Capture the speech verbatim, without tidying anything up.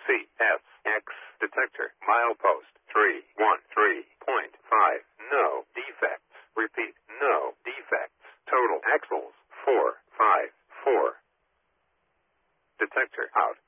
C S X detector. Milepost three one three point five. No defects. Repeat, no defects. Total axles four five four. Detector out.